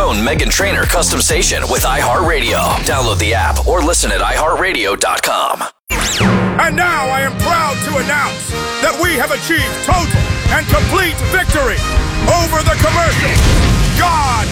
own Meghan Trainor custom station with iHeartRadio. Download the app or listen at iHeartRadio.com. And now I am proud to announce that we have achieved total and complete victory over the commercial. God